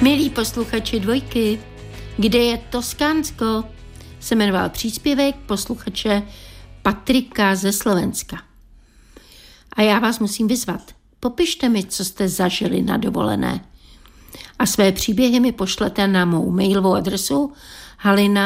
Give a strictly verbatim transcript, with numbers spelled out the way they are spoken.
Milí posluchači Dvojky, kde je Toskánsko, se jmenoval příspěvek posluchače Patrika ze Slovenska. A já vás musím vyzvat. Popište mi, co jste zažili na dovolené. A své příběhy mi pošlete na mou mailovou adresu halina